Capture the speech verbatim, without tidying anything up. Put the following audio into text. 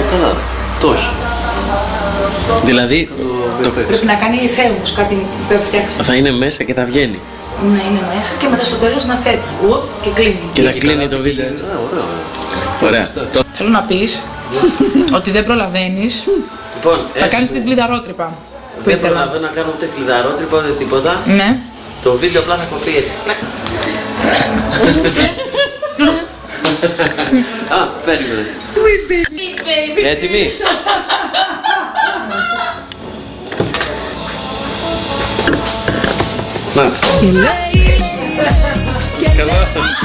καλά. Το όχι. Δηλαδή, Το... Πρέπει να κάνει εφαίμους, κάτι πρέπει να φτιάξει. θα είναι μέσα και θα βγαίνει. Να είναι μέσα και μετά στο τέλος να φεύγει. Ου, και κλείνει. Και θα κλείνει το βίντεο έτσι. Ωραία. Θέλω να πεις ότι δεν προλαβαίνεις. Λοιπόν, Θα κάνεις την κλειδαρότρυπα. Δεν προλαβαίνω να κάνω ούτε κλειδαρότρυπα ούτε τίποτα. Ναι. Το βίντεο απλά θα κοπεί έτσι. Α, περίμενε. Sweet baby. Έτοιμοι? Μάτε. Καλά.